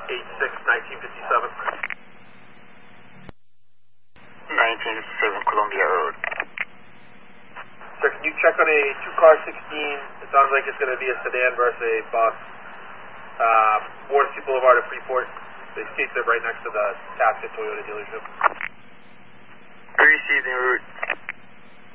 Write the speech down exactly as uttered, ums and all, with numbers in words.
eight six nineteen fifty-seven. nineteen fifty-seven Columbia Road. Sir, can you check on a two-car sixteen? It sounds like it's going to be a sedan versus a bus. Uh, Watersea Boulevard at Freeport. They stated right next to the Tasket Toyota dealership. Received en route.